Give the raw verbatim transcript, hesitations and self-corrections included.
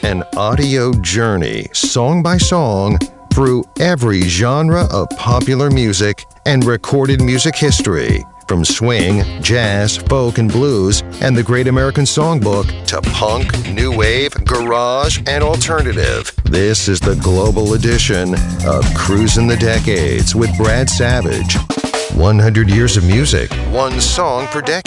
An audio journey, song by song, through every genre of popular music and recorded music history. From swing, jazz, folk, and blues, and the Great American Songbook to punk, new wave, garage, and alternative. This is the global edition of Cruising the Decades with Brad Savage. one hundred years of music, one song per decade.